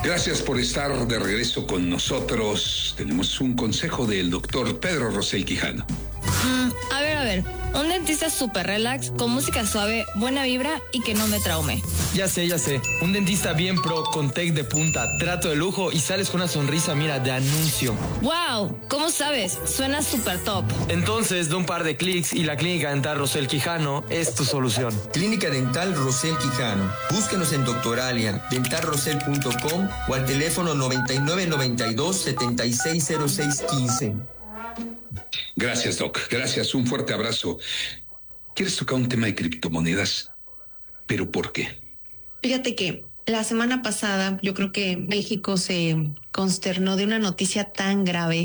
Gracias por estar de regreso con nosotros. Tenemos un consejo del doctor Pedro Rosell Quijano. A ver. Un dentista súper relax, con música suave, buena vibra y que no me traume. Ya sé. Un dentista bien pro, con tech de punta, trato de lujo y sales con una sonrisa, mira, de anuncio. ¡Wow! ¿Cómo sabes? Suena súper top. Entonces, de un par de clics y la Clínica Dental Rosell Quijano es tu solución. Clínica Dental Rosell Quijano. Búsquenos en Doctoralia, dentalrosell.com o al teléfono 9992-760615. Gracias, Doc. Gracias. Un fuerte abrazo. ¿Quieres tocar un tema de criptomonedas? ¿Pero por qué? Fíjate que la semana pasada yo creo que México se consternó de una noticia tan grave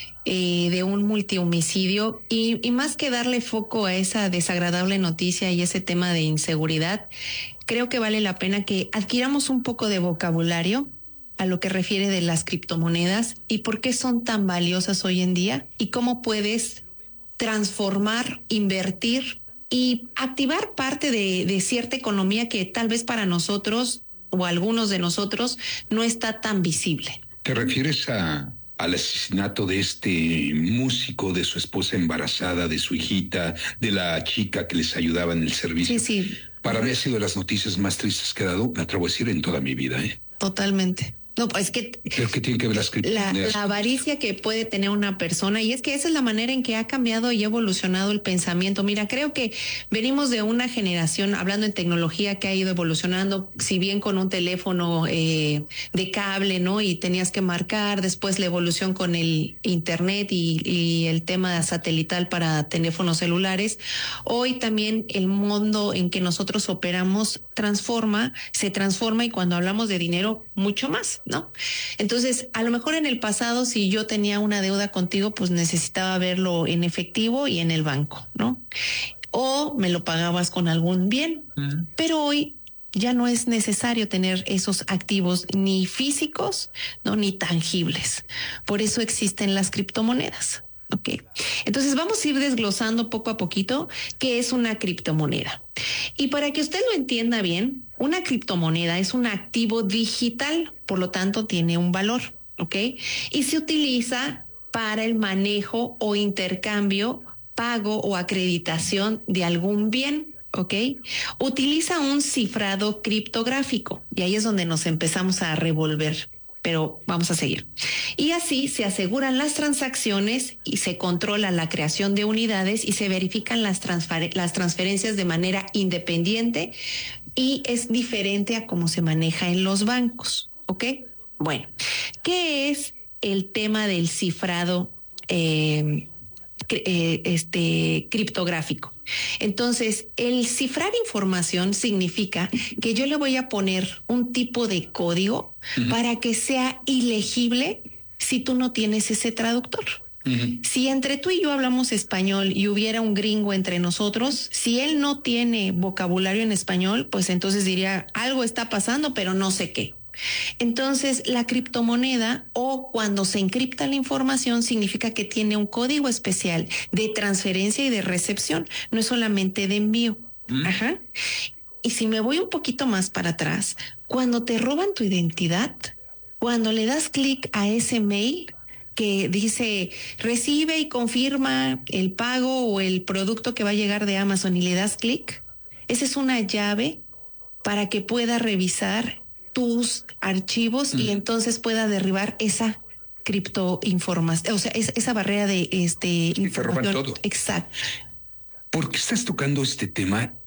de un multihomicidio y más que darle foco a esa desagradable noticia y ese tema de inseguridad, creo que vale la pena que adquiramos un poco de vocabulario a lo que refiere de las criptomonedas y por qué son tan valiosas hoy en día y cómo puedes transformar, invertir y activar parte de cierta economía que tal vez para nosotros o algunos de nosotros no está tan visible. ¿Te refieres al asesinato de este músico, de su esposa embarazada, de su hijita, de la chica que les ayudaba en el servicio? Sí. Para mí ha sido de las noticias más tristes que he dado, me atrevo a decir, en toda mi vida, Totalmente. No, pues es que creo que tiene que ver las criptomonedas. La avaricia que puede tener una persona, y es que esa es la manera en que ha cambiado y evolucionado el pensamiento. Mira, creo que venimos de una generación, hablando en tecnología, que ha ido evolucionando, si bien con un teléfono de cable, ¿no? Y tenías que marcar, después la evolución con el internet y el tema satelital para teléfonos celulares. Hoy también el mundo en que nosotros operamos se transforma y cuando hablamos de dinero, mucho más, ¿no? Entonces, a lo mejor en el pasado, si yo tenía una deuda contigo, pues necesitaba verlo en efectivo y en el banco, ¿no? O me lo pagabas con algún bien. Pero hoy ya no es necesario tener esos activos ni físicos, ¿no? Ni tangibles. Por eso existen las criptomonedas. Ok, entonces vamos a ir desglosando poco a poquito qué es una criptomoneda. Y para que usted lo entienda bien, una criptomoneda es un activo digital, por lo tanto tiene un valor, ¿ok? Y se utiliza para el manejo o intercambio, pago o acreditación de algún bien, ¿ok? Utiliza un cifrado criptográfico y ahí es donde nos empezamos a revolver. Pero vamos a seguir. Y así se aseguran las transacciones y se controla la creación de unidades y se verifican las transferencias de manera independiente y es diferente a cómo se maneja en los bancos, ¿ok? Bueno, ¿qué es el tema del cifrado criptográfico? Entonces, el cifrar información significa que yo le voy a poner un tipo de código para que sea ilegible si tú no tienes ese traductor. Si entre tú y yo hablamos español y hubiera un gringo entre nosotros, si él no tiene vocabulario en español, pues entonces diría, algo está pasando, pero no sé qué. Entonces, la criptomoneda o cuando se encripta la información significa que tiene un código especial de transferencia y de recepción, no es solamente de envío. Ajá. Y si me voy un poquito más para atrás, cuando te roban tu identidad, cuando le das clic a ese mail que dice recibe y confirma el pago o el producto que va a llegar de Amazon y le das clic, esa es una llave para que pueda revisar tus archivos y entonces pueda derribar esa criptoinformación, o sea, esa barrera de información. Todo. Exacto. ¿Por qué estás tocando este tema